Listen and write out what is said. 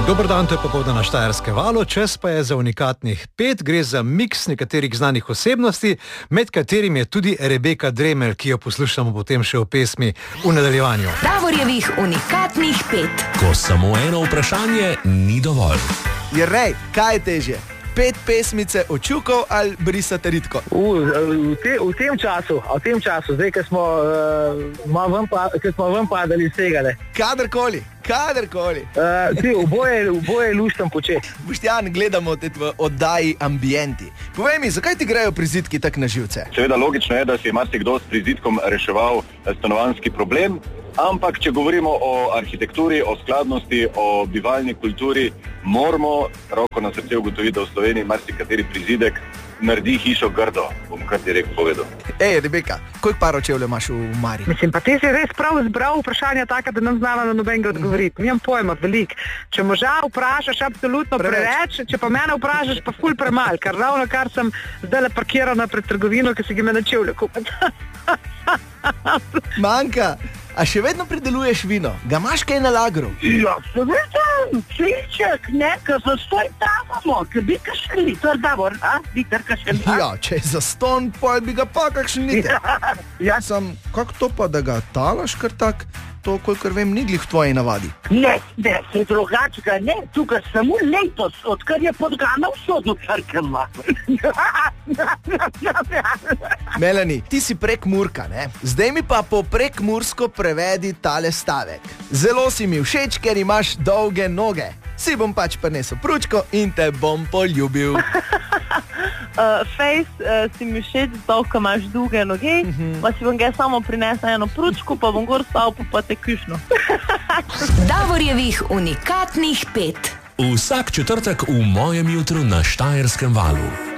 Dober dan, to je Popoldan na Štajerskem valu, čas pa je za unikatnih 5, gre za miks nekaterih znanih osebnosti, med katerimi je tudi Rebeka Dremelj, ki jo poslušamo potem še v pesmi v nadaljevanju. Davorjevih unikatnih 5. Ko samo eno vprašanje ni dovolj. Jerej, kaj je težje? 5 pesmice očukov ali brisate ritko? V tem času, zdaj, ko smo ven padali iz tega, ne. Kadarkoli. Oboje luštam početi. Boštjan, gledamo te v oddaji Ambienti. Povej mi, zakaj ti grejo prizidki tak na živce? Seveda logično je, da si marsikdo s prizidkom reševal stanovanjski problem, ampak če govorimo o arhitekturi, o skladnosti, o bivalni kulturi, moramo roko na srce ugotoviti, da v Sloveniji marsikateri prizidek naredi hišo grdo, bom kar direkt povedal. Rebeka, koliko parov čevljev imaš v Mari? Mislim, pa ti si res prav izbral vprašanja taka, da nam znala na nobenega odgovoriti. Nimam pojma, velik. Če moža vprašaš, absolutno preveč, če pa mene vprašaš, pa ful premal, ker ravno kar sem zdaj parkirana pred trgovino, ki si ga me na čevlje kupiti. Manjka, a še vedno prideluješ vino? Ga imaš kaj na lagru? Ja, seveda, cilček, nekaj zastoj davamo, ker bi kakšen liter, Davor, liter kakšen liter. Ja, če je zaston, pa bi ga pa kakšen liter. Ja, sem, kako to pa, da ga talaš kar tak? To, kolikor vem, ni glih v tvoji navadi. Ne, se drugačega ne, tukaj samo letos, odkar je Podgana v sodu crkva. Melanie, ti si Prekmurka, ne? Zdaj mi pa po prekmursko prevedi tale stavek. Zelo si mi všeč, ker imaš dolge noge. Si bom pač prinesel pručko in te bom poljubil. Si mi všeč, zato, ko imaš dolge noge, pa si bom ga samo prinesla eno pručko, pa bom gor stal pa te kušno. Davorjevih unikatnih 5. Vsak četrtek v mojem jutru na Štajerskem valu.